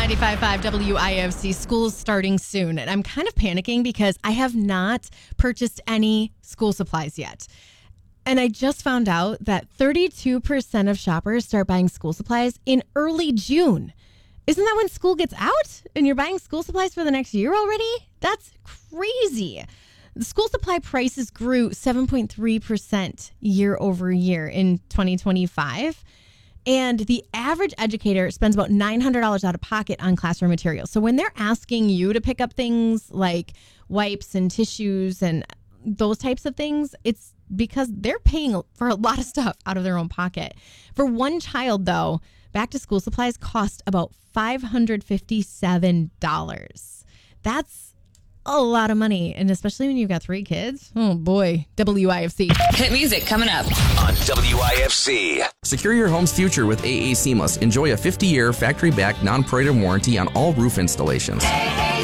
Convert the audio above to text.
95.5 WIFC. School's starting soon, and I'm kind of panicking because I have not purchased any school supplies yet. And I just found out that 32% of shoppers start buying school supplies in early June. Isn't that when school gets out and you're buying school supplies for the next year already? That's crazy. The school supply prices grew 7.3% year over year in 2025. And the average educator spends about $900 out of pocket on classroom materials. So when they're asking you to pick up things like wipes and tissues and those types of things, it's because they're paying for a lot of stuff out of their own pocket. For one child, though, back to school supplies cost about $557. That's a lot of money, and especially when you've got 3 kids. Oh boy, WIFC. Hit music coming up on WIFC. Secure your home's future with AA Seamless. Enjoy a 50-year factory-backed non-parade warranty on all roof installations. AA